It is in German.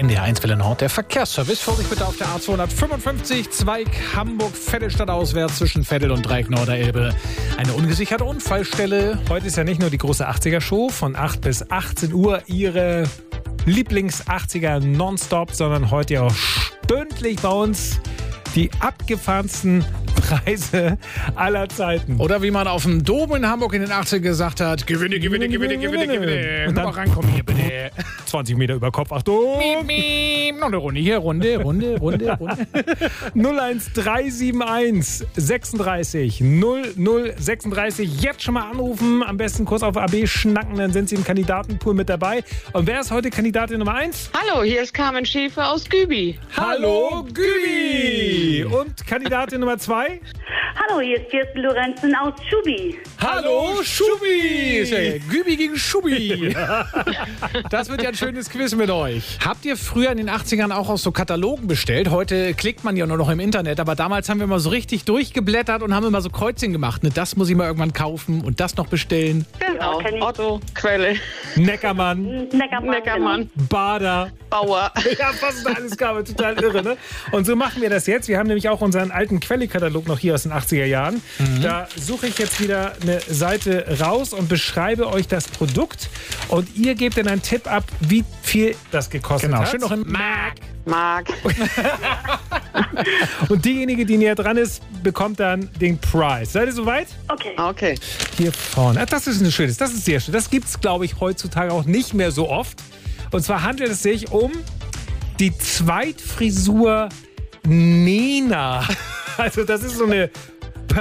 NDR1 Welle Nord, der Verkehrsservice. Vorsicht bitte auf der A255, Zweig, Hamburg, Vettelstadt auswärts zwischen Vettel und Dreieck Norderelbe. Eine ungesicherte Unfallstelle. Heute ist ja nicht nur die große 80er-Show von 8 bis 18 Uhr Ihre Lieblings-80er nonstop, sondern heute auch stündlich bei uns die abgefahrensten Preise aller Zeiten. Oder wie man auf dem Dom in Hamburg in den 80ern gesagt hat, Gewinne. Und dann rankommen hier bitte. 20 Meter über Kopf, Achtung. Miep, miep. Noch eine Runde hier, Runde. 01371 36 0036. Jetzt schon mal anrufen. Am besten kurz auf AB schnacken, dann sind Sie im Kandidatenpool mit dabei. Und wer ist heute Kandidatin Nummer 1? Hallo, hier ist Carmen Schäfer aus Gübi. Hallo, Gübi! Und Kandidatin Nummer 2? Hallo, hier ist Kirsten Lorenzen aus Schubi. Hallo, Schubi! Gübi gegen Schubi. Das wird ja ein schönes Quiz mit euch. Habt ihr früher in den 80ern auch aus so Katalogen bestellt? Heute klickt man ja nur noch im Internet, aber damals haben wir mal so richtig durchgeblättert und haben immer so Kreuzchen gemacht. Ne, das muss ich mal irgendwann kaufen und das noch bestellen. Genau, kenn ich. Otto, Quelle, Neckermann, Neckermann, Bader. Bauer. Ja, was da alles gab, total irre, ne? Und so machen wir das jetzt. Wir haben nämlich auch unseren alten Quelle-Katalog noch hier aus den 80er Jahren. Da suche ich jetzt wieder eine Seite raus und beschreibe euch das Produkt. Und ihr gebt dann einen Tipp ab, wie viel das gekostet hat. Schön noch in Mark. Mark. Und diejenige, die näher dran ist, bekommt dann den Prize. Seid ihr soweit? Okay. Okay. Hier vorne. Ah, das ist ein schönes, das ist sehr schön. Das gibt es, glaube ich, heutzutage auch nicht mehr so oft. Und zwar handelt es sich um die Zweitfrisur Nena. Also das ist so eine